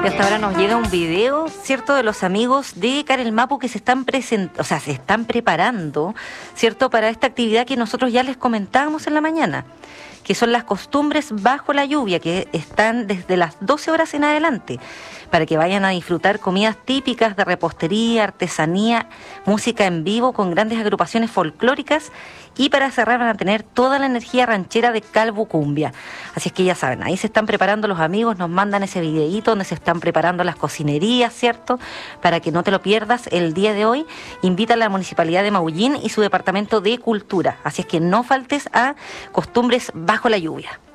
Y hasta ahora nos llega un video, ¿cierto?, de los amigos de Karel Mapu que se están se están preparando, ¿cierto?, para esta actividad que nosotros ya les comentábamos en la mañana, que son las costumbres bajo la lluvia, que están desde las 12 horas en adelante, para que vayan a disfrutar comidas típicas de repostería, artesanía, música en vivo con grandes agrupaciones folclóricas, y para cerrar van a tener toda la energía ranchera de Calbu Cumbia. Así es que ya saben, ahí se están preparando los amigos, nos mandan ese videíto donde se están preparando las cocinerías, ¿cierto?, para que no te lo pierdas el día de hoy. Invita a la Municipalidad de Maullín y su Departamento de Cultura. Así es que no faltes a Costumbres bajo la lluvia.